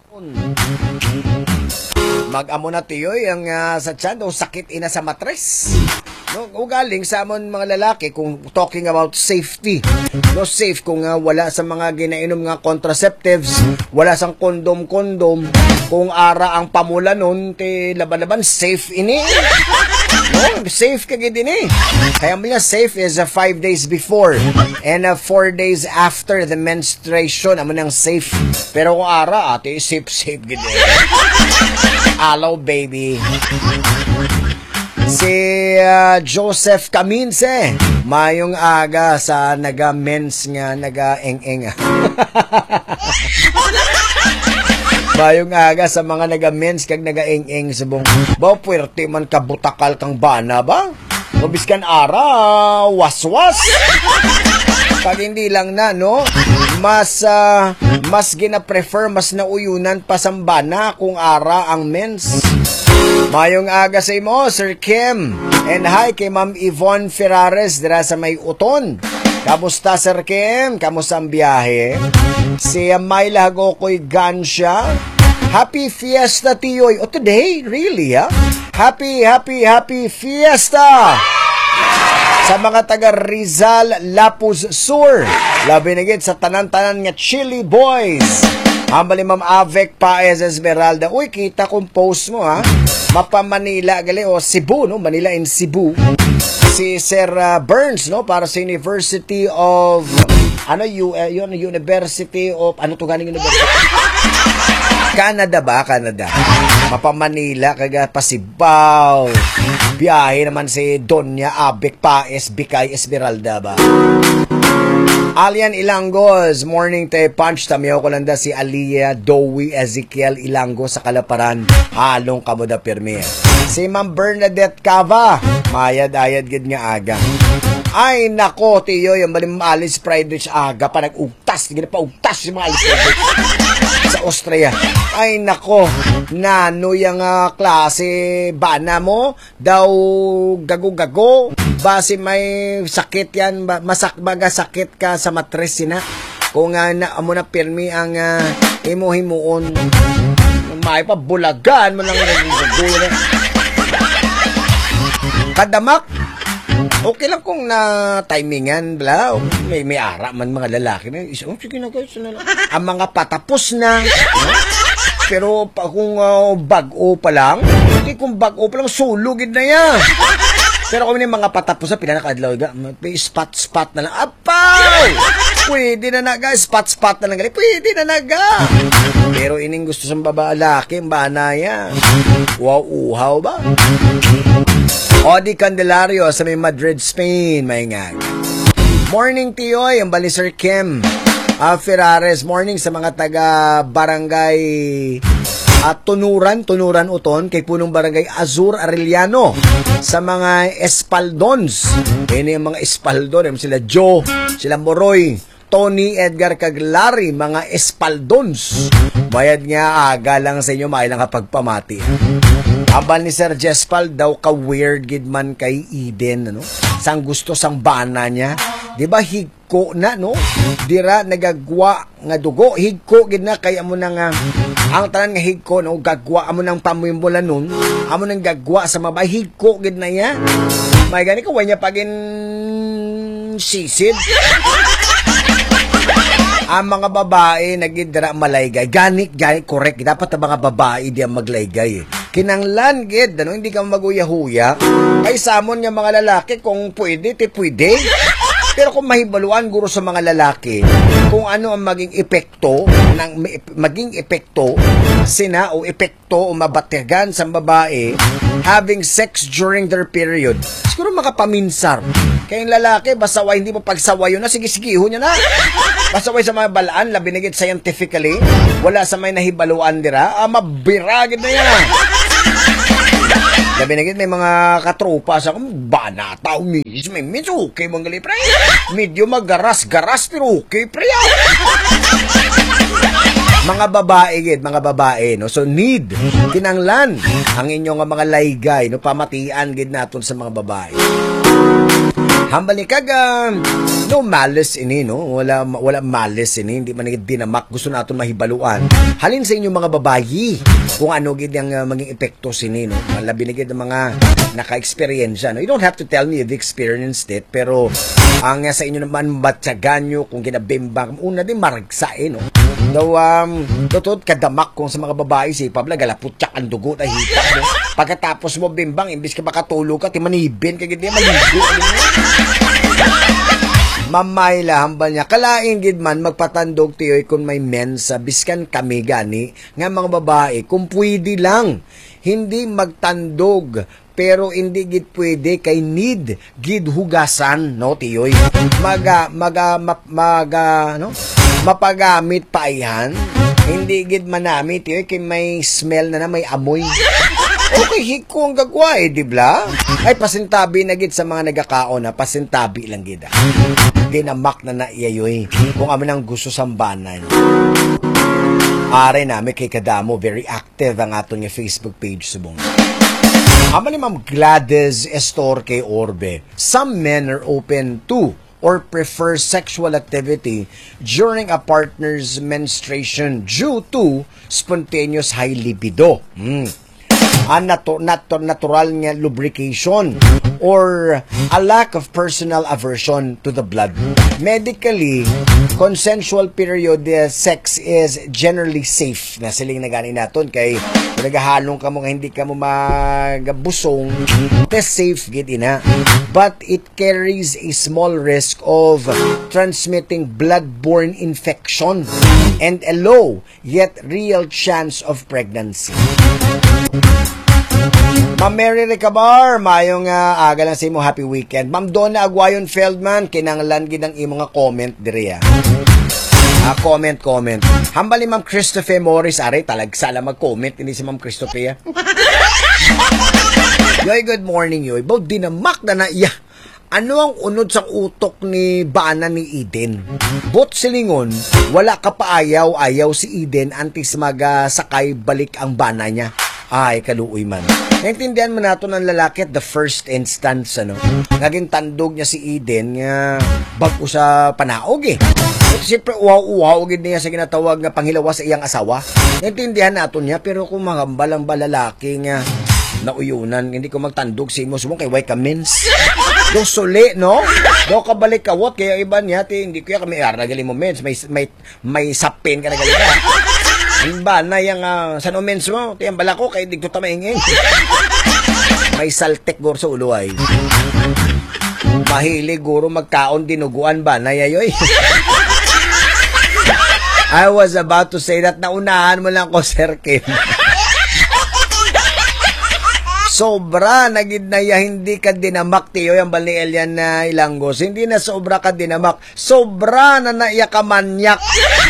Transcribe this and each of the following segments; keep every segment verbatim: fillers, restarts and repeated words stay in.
Mag-amo na tiyoy ang uh, sa tiyan o sakit ina sa matres. No, ugaling sa amon mga lalaki kung talking about safety. No, safe kung uh, wala sa mga ginainom nga contraceptives, wala sang kondom-kondom, kung ara ang pamula nun, te laban-laban safe ini. No, safe ka gid ini. Kaya mo niya safe is uh, five days before and uh, four days after the menstruation. Amo nang safe. Pero kung ara ate safe safe gid. Hello baby. Si uh, Joseph Caminse, mayong aga sa naga-mens nga naga-eng-eng. Mayong aga sa mga naga-mens kag naga-eng-eng subong. Ba puwerte man ka butakal kang bana ba? Mabiskan ara waswas. Pag hindi lang na no, mas uh, mas gina-prefer mas nauyunan pa sa bana kung ara ang mens. Mayong aga sa imo, Sir Kim. And hi kay Ma'am Yvonne Ferrares dira sa May Uton. Kamusta, Sir Kim? Kamusta ang biyahe? Si Mayla Hagokoy Gansha. Happy Fiesta, Tiyoy. Oh, today? Really, ha? Happy, happy, happy Fiesta! Sa mga taga Rizal, Lapuz Sur. Labi na gid sa tanan-tanan nga Chili Boys. Hambali Ma'am Avec Paez Esmeralda. Uy, kita kong post mo ha. Mapa Manila gali o Cebu no, Manila in Cebu. Si Sir uh, Burns no para sa University of ano you uh, yun University of ano to ganing university? Canada ba? Canada. Mapa Manila kaga Pasibaw. Biyahe naman si Donya Avec Paez Bicay Esmeralda ba. Alian Ilangos, morning tayo punch. Tamiyaw ko lang da si Aliyah Dowie Ezekiel Ilango sa Kalaparan. Halong kamuda pirmi. Si Ma'am Bernadette Cava, mayad-ayad gid nga aga. Ay nako tiyo, yung balim Alice Friedrich aga pa nag-ugtas. Hindi pa ugtas yung mga Alice Friedrich sa Austria. Ay nako, nano yung uh, klase bana mo daw gago-gago. Base may sakit yan, masak baga sakit ka sa matres na. Kung uh, na amo na pirmi ang uh, imo-himuon. May pa bulagan mo lang ng kadamak. Okay lang kung na timingan bla. May may ara man mga lalaki na. Oh, sige na guys, na ang mga patapos na. Pero pa, kung uh, bag-o pa lang, hindi kung bag-o pa lang sulugid na yan. Pero kung may mga patapos na pinanakadlaw ga, may spot-spot na lang. Apaw! Pwede na naga, spot-spot na lang. Pwede na naga. Pero ining gusto sa babalaki, bana yan. Wow, uhaw ba? Odi Candelario sa may Madrid, Spain. May nga. Morning, Tiyoy. Ang bali Sir Kim. Uh, Ferrares. Morning sa mga taga barangay at Tunuran, Tunuran Uton, kay punong barangay Azur Arellano, sa mga Espaldons. Ini yung mga Espaldon, sila Joe, sila Moroy, Tony, Edgar Caglari, mga Espaldons. Bayad nga aga lang sa inyo, mailang kapagpamati. Abal ni Sir Jespal daw ka-weird gid man kay Eden, ano? Sang gusto sang bana niya. Di ba higko na, no? Dira nagagwa nga dugo, higko gid na kay amo nang uh, ang tanan nga higko no gagwa amo nang pamimbola nun, amo nang gagwa sa mabay higko gid na ya. May gani ko wanya pagin sisid. Ang mga babae nagidra malaygay. Gani, gani, correct. Dapat ang mga babae di ang maglaygay. Kinanglan, gid, ano, hindi ka maguya-huya. Ay, samon nga mga lalaki, kung pwede, ti pwede. Pero kung mahibaluan, guro sa mga lalaki, kung ano ang maging epekto, ng, maging epekto, sina o epekto o mabatigan sa babae, having sex during their period, siguro makapaminsar. Kaya yung lalaki, basaway, hindi mo pagsawayo na, sige-sigiho niya na. Basaway sa mga balaan, labinigit scientifically, wala sa may nahibaluan dira, ah, mabiragid na yan. Labi na gid may mga katropa sa kung banata umis may medyo okay mong gali pre. Medyo magaras-garas pero okay pre. Mga babae gid, mga babae no. So need kinanglan ang inyong mga laygay no pamatian gid naton sa mga babae. Hambal ni kaga, no malice ini, no? Wala, wala malice ini, hindi man dinamak. Gusto natin mahibaluan. Halin sa inyong mga babayi, kung ano gid ang uh, maging epekto sini, no? Malabi na gid ang mga naka-experience, no? You don't have to tell me you've experienced it, pero ang uh, sa inyo naman batyagan nyo, kung kinabimbang, una din maragsain, no? No, um, totoo, kadamak kung sa mga babae, si Pabla, galaputyak ang dugo, na hita, no? Pagkatapos mo bimbang, imbis ka makatulog ka, timanibin ka, gid maligo, mamayla hambal niya kalain gid man magpatandog tiyoy kung may mensa biskan kami gani nga mga babae kung pwede lang hindi magtandog pero hindi gid pwede kay need gid hugasan no tiyoy maga maga mag, maga no mapagamit pa iyan hindi gid manami tiyoy kay may smell na na may amoy. Okay, hiko ang gagwa eh, di ba? Ay, pasintabi na gid sa mga nagakaon na, pasintabi lang gid ah. Dinamak na naiyayoy kung amin ang gusto sambanan. Are namin kay Kadamo, very active ang aton nga Facebook page subong. Ama ni Ma'am Gladys Estorque Orbe, some men are open to or prefer sexual activity during a partner's menstruation due to spontaneous high libido. Hmm. A natu- natu- natural nga lubrication or a lack of personal aversion to the blood. Medically, consensual period uh, sex is generally safe. Na siling na gani naton kay nagahalong ka mo nga hindi ka mo magabusong, test safe gid ina. But it carries a small risk of transmitting blood-borne infection and a low yet real chance of pregnancy. Ma'am Mary Recabar, mayong uh, aga lang sa imo happy weekend. Ma'am Donna Aguayon Feldman, kinanglan gid ang imo nga comment diri ah. Ah, comment, comment. Hambal ni Ma'am Christopher Morris, are talagsala mag-comment ini si Ma'am Christopher. Yoy, good morning yoy. Baw dinamak na na iya. Ano ang unod sa utok ni Bana ni Eden? Bot silingon, wala ka pa ayaw-ayaw si Eden antes magasakay balik ang bana niya. Ay, kaluoy man. Naintindihan mo nato ng lalaki at the first instance, ano? Naging tandog niya si Eden nga bago sa panaog eh. At siyempre, uhaw-uhaw niya sa ginatawag na panghilawa sa iyang asawa. Naintindihan nato niya, pero kung magambalang ba lalaki nga nauyunan, hindi ko magtandog si mo subong kay Wai Kamins. Do suli, no? Do ka balik kawot, kaya iba niya, ti, hindi ko ya kami aragali mo mens, may, may, may sapin ka na gali ka. Ang ba na yung uh, San Omens mo, ti, ang bala ko, kaya di ko tamaingin. May saltek guro sa ulo ay. Mahilig guro magkaon dinuguan ba na yayoy. I was about to say that naunahan mo lang ko, Sir Kim. Sobra nagid na ya hindi ka dinamak tiyo yung bali Elian na Ilangos. Hindi na sobra ka dinamak. Sobra na naiya ka manyak.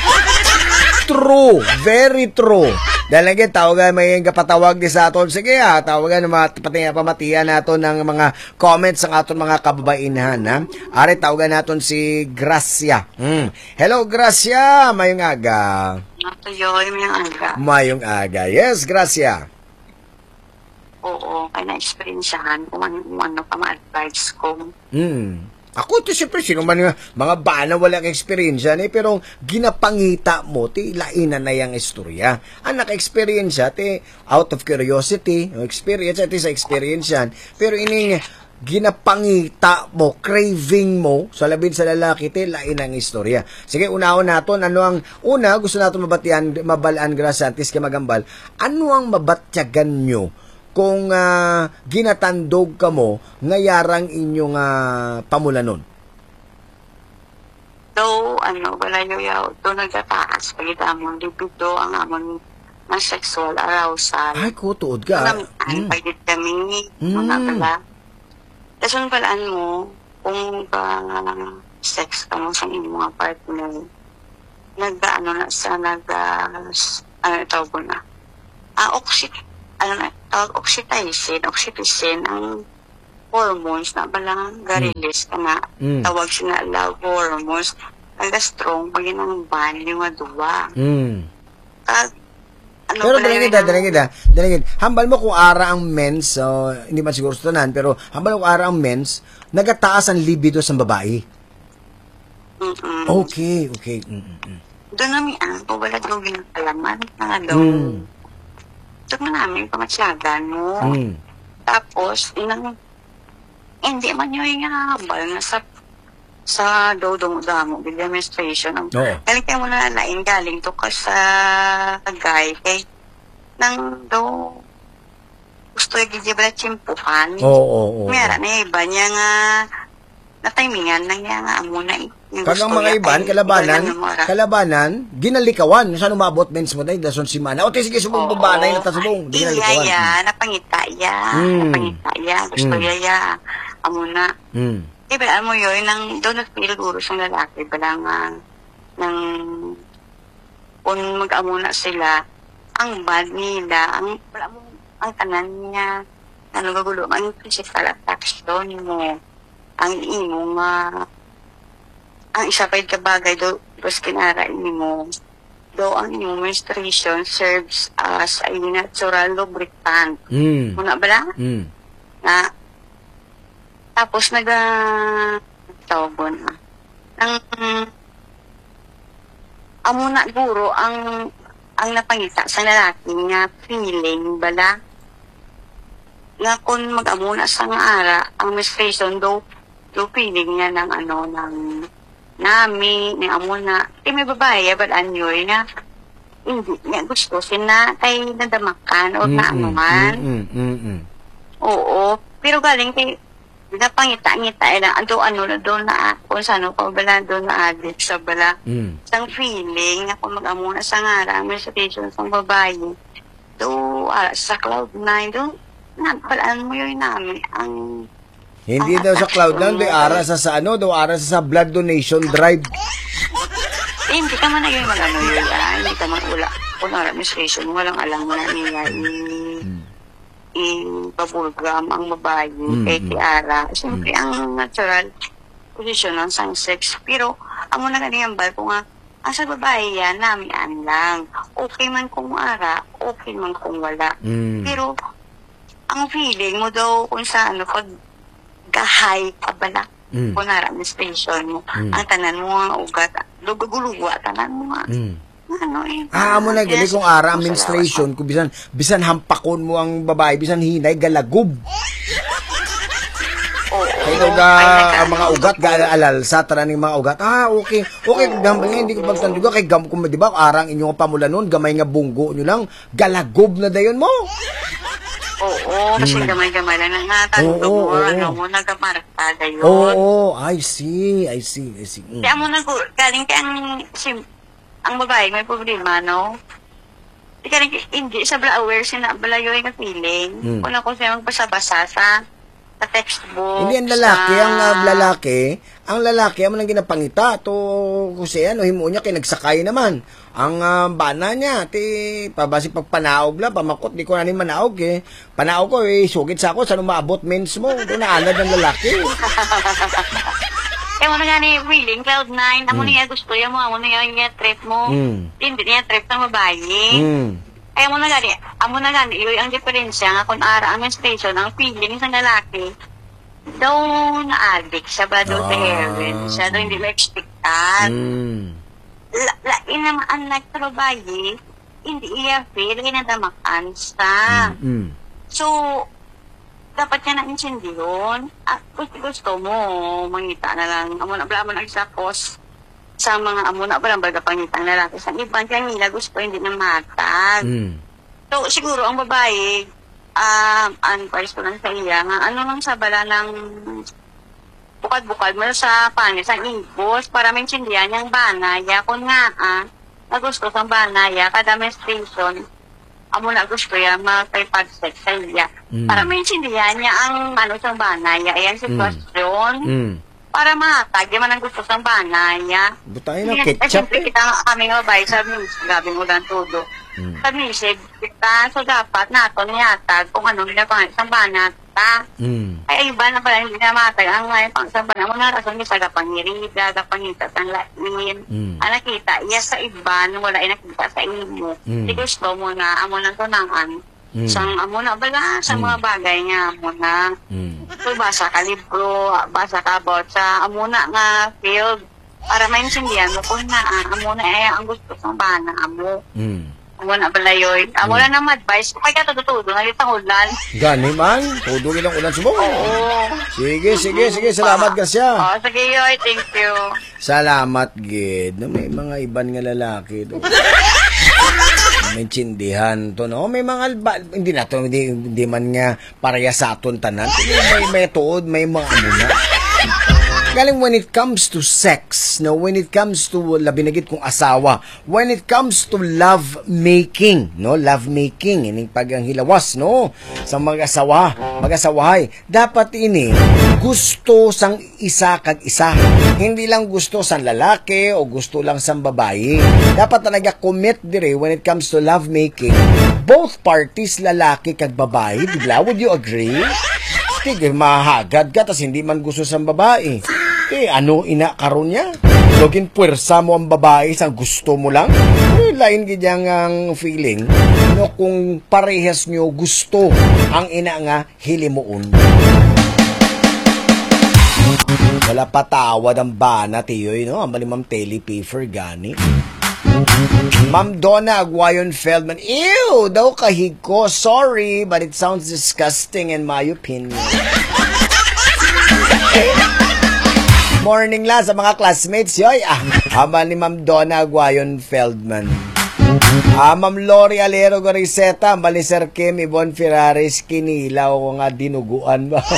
True. Very true. Dahil lagi, tawagan may kapatawag di sa aton. Sige ha, tawagan na pamatihan nato ng mga comments ng aton mga kababainhan. Ha? Ari, tawagan naton si Gracia. Hmm. Hello, Gracia. Mayong aga. Natuyoy, mayong aga. Mayong aga. Yes, Gracia. Oo, kaya na-experiencehan kung ano, kung ano pa ma-advise ko. Hmm. Ako, ito siyempre, sino man nga, mga bana walang experience yan eh, pero ginapangita mo, ti, lainan na yung istorya. Ang naka-experience yan, ti, out of curiosity, experience, ito sa experience yan, pero ining, ginapangita mo, craving mo, sa labin sa lalaki, ti, lain ang istorya. Sige, unahon naton, ano ang, una, gusto natin mabatian, mabalaan, grasantis, kay magambal, ano ang mabatyagan nyo, kung uh, ginatandog ka mo, ngayarang inyong uh, pamulanon? Though, ano, wala yung yaw, doon nagtataas, pagit amon, libido ang amon ng sexual arousal. Ay, kutuod ka. Naman, mm. pagit kami, mm. mga pala. Tapos ang palaan mo, kung uh, sex ka mo sa inyong mga partner, nag-ano na sa, nag, uh, ano tawag ko na, ah, oxyt, ano na, tawag oxytocin, oxytocin, ang hormones na balang garilis ka na, mm. tawag siya na love hormones, naga strong pag inang ban yung aduwa. Mm. Kag, ano Pero pala dalangin yun kita, ang- dalangin kita, dalangin. Hambal mo kung ara ang mens, so, hindi man siguro sa tanan, pero hambal mo kung ara ang mens, nagataas ang libido sa babae. Mm-mm. Okay, okay. Mm, mm, mm. Doon namin ang wala daw ginagalaman na daw. Mm. Doon na namin pamatsyagan mo. Mm. Tapos, inang, hindi man yung hambal na sa sa dodong-damo, with demonstration. Ang Oo. galing kayo mo na lain, galing to ka sa guy, kay nang daw gusto yung gigibra chimpuhan. Oo, oo, oo. Mayara na iba niya nga na timingan na niya nga amo na eh. Yung Kagang gusto mga niya, iban, ay, kalabanan, iba na namara. kalabanan, ginalikawan. Saan umabot, mens mo tayo, dason si Mana. O, te, sige, subong Oo. babanay na tasubong. Iya, Ginalikawan. ya, napangita ya, Mm. napangita ya, gusto Mm. ya ya, amo na. Mm. Diba, alam mo yun, nang doon nagpil guro sa lalaki, pala nga, nang, kung mag-amo na sila, ang bad nila, ang, wala mo, ang tanan niya, ano gagulo, ang physical attraction mo, ang imo nga, ang isa pa yung kabagay, do, dos kinara mo, do ang imo menstruation serves as a natural lubricant. Mm. Muna ba lang? Mm. Na, tapos nag, uh, tawag na, ang, amo na guro, ang, ang napangita sa lalaki nga feeling bala, nga kung mag-amo na sa nga ara, ang menstruation, do, do feeling niya ng ano, ng, nami, ng amo na, eh may babae, but anyoy na, hindi niya gusto, sina, kay nadamakan, o na ano man. Mm, mm, mm. Oo, pero galing kay napangita-ngita lang ando ano na doon na kung saan ko bala doon na adik sa bala Mm. sang feeling na kung mag-amo na sa ngara may situation sa babae do ah, sa cloud nine do napalaan mo yun namin ang Hindi ang daw sa cloud attraction nine, do mo. ara sa sa ano, do ara sa, sa blood donation drive. Eh, hindi ka man na yun mag-ano yun ah, hindi ka man ula kung na administration walang alam mo na niya i i-program ang babae Mm, kay mm. Tiara. Siyempre, ang natural position ng sang sex. Pero, ang muna ganyan bal ko nga, ang sa babae yan, namian lang. Okay man kung ara, okay man kung wala. Mm. Pero, ang feeling mo daw kung sa ano, pag gahay ka bala, Mm. kung nara station mo, Mm. ang tanan mo nga ugat, lugaguluwa, tanan mo nga. Mm. Ano eh. Ah, amo na gali yes, kung ara ang sa menstruation, kung bisan bisan hampakon mo ang babae, bisan hinay galagub. Oo. Kaya ga ang mga ugat gaalal sa tanan ng mga ugat. Ah, okay. Okay, gambal nga hindi ko pagtanduga kay gam kung di ba arang inyong pamula noon, gamay nga bunggo nyo lang, galagub na dayon mo. Oo, kasi gamay-gamay lang nga Oo, tando mo, oo. ano mo, nagamarkada yun. Oo, oh, I see, I see, I see. Mm. Kaya mo nag galing kay ang, si, ang babae may problema, no? Di galing, hindi sa bala aware siya na bala yung feeling. Mm. Kung ako siya magpasa-basa sa, sa textbook. Hindi ang lalaki, sa- ang uh, lalaki, ang lalaki, ang lang ginapangita, to, kasi ano, himo niya, kinagsakay naman. Ang uh, bana niya, ti, pabasi pagpanaog lang, pamakot, di ko na ni manaog eh. Panaog ko, eh, sugit sa ako, saan maabot mens mo, doon naanad ng lalaki. Kaya mo na nga ni Willing, Cloud nine, amo niya gusto yan mo, amo niya yung trip mo. Mm. Hindi niya trip ng babae. Mm. Kaya mo na gani, amo na gani, yun ang diferensya nga kung ara ang menstruation, ang feeling sa lalaki, daw na-addict siya ba daw sa Ah. heroin, siya daw hindi ma-expectan. Mm. La- Lain naman ang nagtrabahi, hindi iya feel, ginadamakan sa. Mm. So, dapat niya na-intindi yun. At gusto, gusto mo, mangita na lang, amo na bala mo na sa cause sa mga amo na bala baga pangitang lalaki. Sa ibang kanila gusto hindi na matag. Mm. So, siguro ang babae, um, ang paris ko lang sa iya, nga ano lang sa bala ng bukad-bukad mo sa panis, ang impulse, para maintindihan niyang banaya. Kung nga, ah, na gusto sa banaya, kada menstruation, amo na gusto yan, mag-pag-sex sa iya. Mm. Para maintindihan niya ang ano sa banaya, ayan sitwasyon. Mm. Para matag, di man ang gusto sa banaya. Butay na Hindi, ketchup siyempre eh. kita nga kami nga babae sa miss, gabi mo lang todo. Mm. Sa misig, kita, so dapat nato niyatag kung ano nila pang isang banat, mata. Mm. Ay, iba na pala, hindi na matag. Ang may pangsamba na mo na rason yung sagapangirida, sagapangita, sanlain. Mm. Ang nakita, iya sa iba, nung wala ay nakita sa imo. Mm. Di gusto mo na, amo ng tunangan. Mm. Sang amo na, bala, sa Mm. mga bagay nga, amo na. Mm. So, basa ka libro, basa ka about sa amo na nga field. Para maintindihan mo kung na, ah, amo na ay ang gusto kong bana, amo. Mm. Amo na pala yun. Amo na nang advice. Kung kaya katutudo, nalitang ulan. Gani man, tudugin ang ulan subong. Oo. Sige, sige, sige, salamat ka siya. Oo, sige yoy, thank you. Salamat, gid. No, may mga iban nga lalaki. No? May tsindihan to, no? May mga, alba, hindi na to, hindi, hindi man nga pareha sa aton tanan. May, may tuod, may mga ano na. Galing when it comes to sex, no, when it comes to labinagit kong asawa, when it comes to love making, no, love making, ining pagang hilawas, no, sa mag-asawa, mag-asawahay, dapat ini gusto sang isa kag isa. Hindi lang gusto sang lalaki o gusto lang sang babae. Dapat na nag-commit dire when it comes to love making, both parties, lalaki kag babae, digla, would you agree? Tigil, mahagad ka, tas hindi man gusto sa babae. Eh, ano ina karon niya? Login puwersa mo ang babae sa gusto mo lang? Eh, lain gidyang ang feeling. No, kung parehas nyo gusto ang ina nga hilimuon. Wala patawad ang bana, tiyoy, no? Ang Ma'am Telly Pfeffer, gani. Ma'am Donna Aguayon Feldman, ew, daw kahig ko. Sorry, but it sounds disgusting in my opinion. Morning lang sa mga classmates, yoy. Ah, ama ni Ma'am Donna Aguayon Feldman. Ah, Ma'am Lori Alero Goriseta, Mali Sir Kim, Ibon Ferraris, kinilaw ko nga dinuguan ba?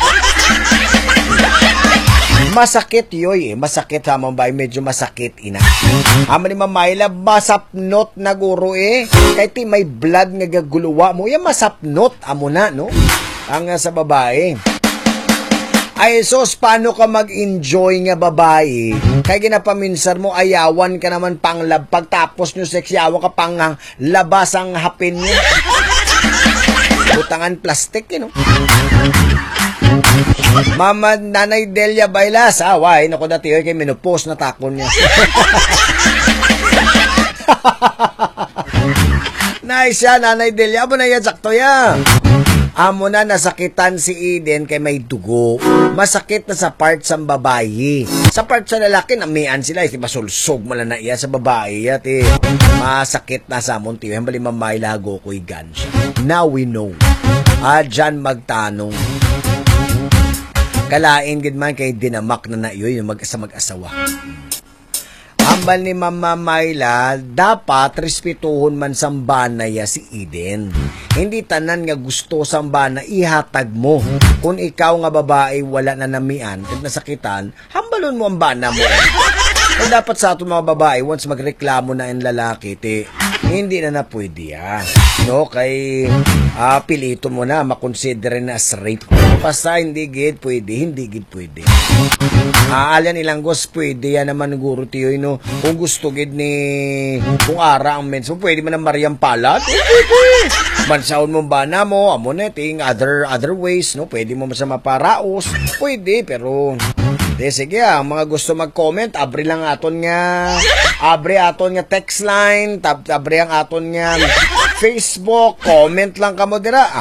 Masakit yoy eh. Masakit ha, Ma'am Bay. Medyo masakit, ina. Ama ni Ma'am Mayla, masapnot na guro eh. Kahit eh, may blood nga gaguluwa mo, yan masapnot. Amo na, no? Ang uh, sa babae. Ay, sos, paano ka mag-enjoy nga babae? Kaya ginapaminsan mo, ayawan ka naman pang lab. Pagtapos nyo sex, yawa ka pang uh, labas ang hapin nyo. Butangan plastic, you know? Mama Nanay Delia Bailas, ah, why? Naku dati, kay menopause na takon niya. Nice yan, Nanay Delia. Abo na yan, sakto yan. Amo na nasakitan si Eden kay may dugo. Masakit na sa part sa babae. Sa part sa lalaki, namian sila. Iti masulsog mo na iya sa babae. At eh, masakit na sa munti. Yung bali mamay lago ko'y guns. Now we know. Ah, dyan magtanong. Kalain gid man kay dinamak na na yun yung mag sa mag-asawa. Ambal ni Mama Mayla, dapat respetuhon man sambanaya si Eden. Hindi tanan nga gusto sambana ihatag mo. Kung ikaw nga babae wala na namian at nasakitan, hambalon mo ang bana mo. Kung dapat sa ato mga babae, once magreklamo na ang lalaki, te, hindi na na pwede yan. No, kay uh, pilito mo na, makonsidere na as rape. Basta hindi gid pwede, hindi gid pwede. Aalyan uh, ilang gos, pwede yan naman guro tiyo, no? Kung gusto gid ni, kung ara ang menso, pwede man ang Mariam Palat, pwede. Mansaon mo ba na mo, amo na, ting other, other ways, no? Pwede mo sa maparaos, pwede, pero... De, sige, ang mga gusto mag-comment, abri lang aton nga, abri aton nga text line, tab, abri ang aton nga Facebook, comment lang ka mo dira.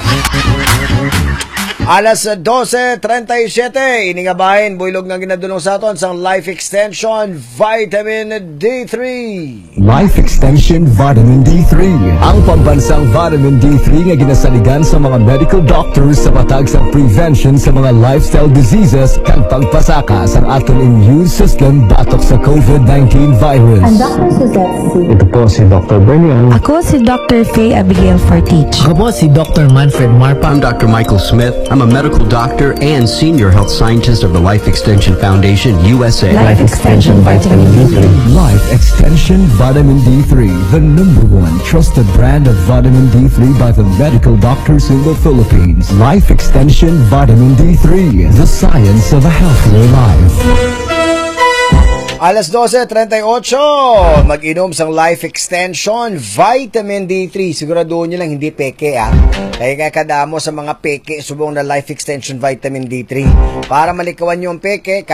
Alas twelve thirty-seven, iningabahin, builog nga ginadulong sa aton sang Life Extension Vitamin D three. Life Extension Vitamin D three. Ang pambansang Vitamin D three nga ginasaligan sa mga medical doctors sa patag sa prevention sa mga lifestyle diseases kag pagpasaka sa aton immune system batok sa COVID nineteen virus. I'm Doctor Suzette C. Ito po si Doctor Bernian. Ako si Doctor Faye Abigail Fortich. Ako po si Doctor Manfred Marpa. I'm Doctor Michael Smith. I'm a medical doctor and senior health scientist of the Life Extension Foundation, U S A. Life Extension Vitamin D three. Life Extension Vitamin D three, the number one trusted brand of vitamin D three by the medical doctors in the Philippines. Life Extension Vitamin D three, the science of a healthier life. Alas dose trenta y ocho, mag-inom sang Life Extension Vitamin D three. Siguraduhin nyo lang hindi peke ah. Kaya kaya kadamo sa mga peke subong na Life Extension Vitamin D three. Para malikawan yung peke,